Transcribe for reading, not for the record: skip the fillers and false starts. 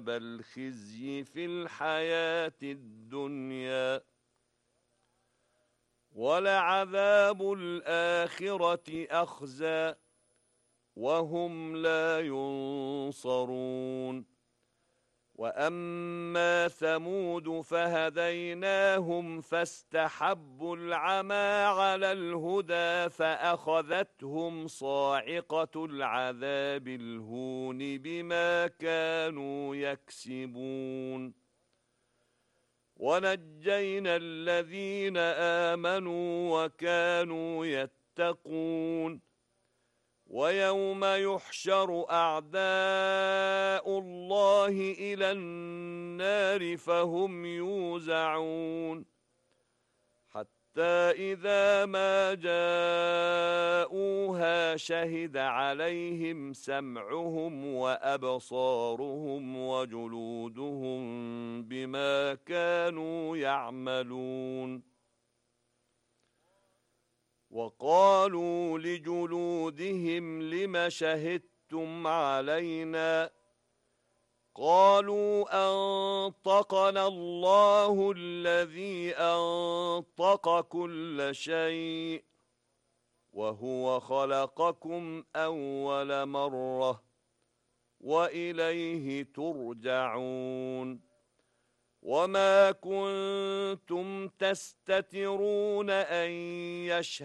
الخزي في الحياة الدنيا ولعذاب الآخرة أخزى وهم لا ينصرون وأما ثمود فهديناهم فاستحبوا العمى على الهدى فأخذتهم صاعقة العذاب الهون بما كانوا يكسبون ونجينا الذين آمنوا وكانوا يتقون ويوم يحشر أعداء الله إلى النار فهم يوزعون حتى إذا ما جاءوها شهد عليهم سمعهم وأبصارهم وجلودهم بما كانوا يعملون وقالوا لجلودهم لم شهدتم علينا قالوا أنطقنا الله الذي أنطق كل شيء وهو خلقكم أول مرة وإليه ترجعون وما كنتم تستترون أن يشهدوا